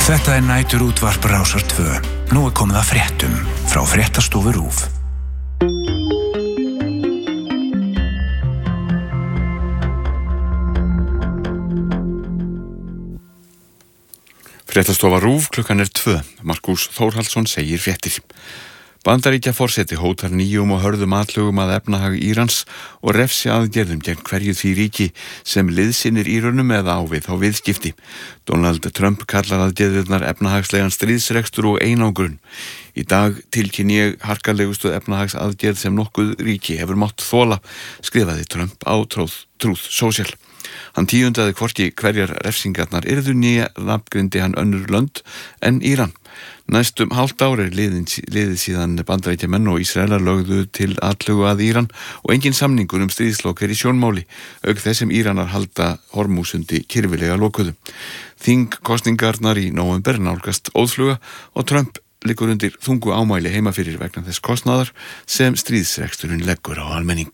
Þetta næturútvarp Rásar 2. Nú komið að fréttum frá Fréttastofu RÚV. Fréttastofa RÚV, klukkan 2. Markús Þórhallsson segir fréttir. Bandaríkjaforseti hótar nýjum og hörðum atlögum að efnahag Írans og refsi aðgerðum gegn hverju því ríki sem liðsinnir Írönum eða ávið á viðskipti. Donald Trump kallar aðgerðirnar efnahagslegan stríðsrekstur og einangrun. Í dag tilkynni ég harkalegustu efnahagsaðgerð sem nokkuð ríki hefur mátt þola, skrifaði Trump á Truth Social. Hann tíundaði hvorki hverjar refsingarnar yrðu nýja nafngrindi hann önnur lönd en Íran. Næstum hálft ár liðið síðan Bandaríkjamenn og Ísraelar lögðu til atlögu að Íran og engin samningur stríðslok í sjónmáli, auk þess sem Íranar halda Hormúsundi kyrfilega lokuðu. Þingkosningarnar í nóvember nálgast óðfluga og Trump liggur undir þungu ámæli heima fyrir vegna þess kostnaðar sem stríðsreksturinn leggur á almenning.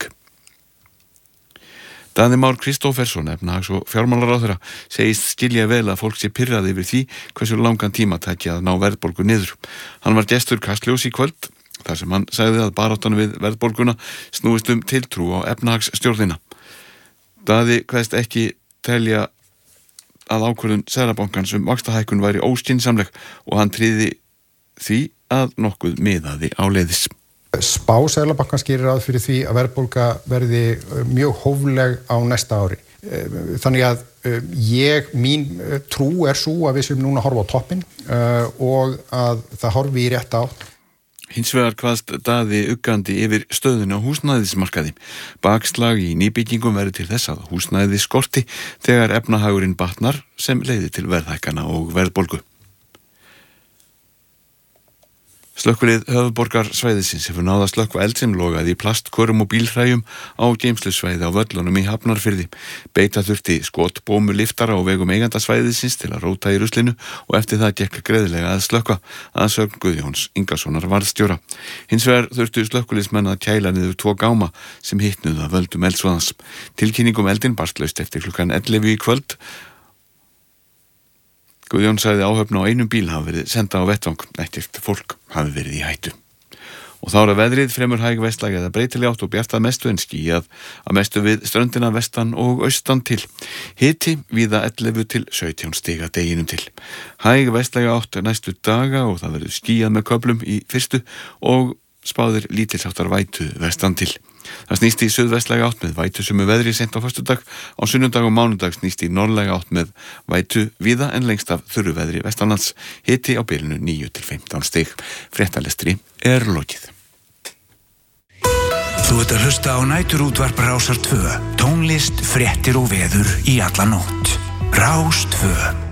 Daði Már Kristófersson, efnahags- og fjármálaráðherra, segist skilja vel að fólk sé pirrað yfir því hversu langan tíma tæki að ná verðbólgu niður. Hann var gestur Kastljós í kvöld, þar sem hann sagði að baráttan við verðbólguna snúist tiltrú á efnahagsstjórnina. Daði kveðst ekki telja að ákvörðun Seðlabankans vaxtahækkun væri óskynsamleg og hann tryði því að nokkuð miðaði áleiðis. Spá Seðlabankans gerir ráð fyrir því að verðbólga verði mjög hófleg á næsta ári. Þannig að mín trú sú að við séum núna að horfa á toppinn og að það horfi í rétt átt. Hins vegar kvaðst Daði uggandi yfir stöðuna á húsnæðismarkaði. Bakslag í nýbyggingum verður til þess að húsnæði skorti þegar efnahagurinn batnar sem leiðir til verðhækkana og verðbólgu. Slökkvilið höfuðborgarsvæðisins hefur náð að slökkva eld sem logaði í plastkörfum og bílhræjum á geymslusvæði á Völlunum í Hafnarfirði. Beita þurfti skotbómuliftara á vegum eigandasvæðisins til að róta í ruslinu og eftir það gekk greiðlega að slökkva, að sögn Guðjóns Ingasonar varðstjóra. Hins vegar þurftu slökkviliðsmenn að kæla niður 2 gáma sem hitnuðu af völdum eldsvoðans. Tilkynningum eldin barst laust eftir klukkan 11 í kvöld. Guðjón sagði áhöfn á einum bíl hafi verið senda á vettvang, ekkert fólk hafi verið í hættu. Og þá að veðrið fremur hæg vestlæg eða breytileg átt og bjart að mestu en skýjað að mestu við ströndina vestan og austan til. Hiti víða 11 til 17 stiga deginum til. Hæg vestlæg átt næstu daga og það verður skýjað með köflum í fyrstu og spáðir lítilsháttar vætu vestan til. Það snýst í suðvestlæga átt með vætusömu veðri sent á föstudag, á sunnudag og mánudag snýst í norðlæga átt með vætu víða en lengst af þurru veðri vestanlands, hiti á bilinu 9 til 15 stig. Fréttalestri lokið. Þú ert að hlusta á næturútvarp Rásar 2. Tónlist, fréttir og veður í alla nótt. Rás 2.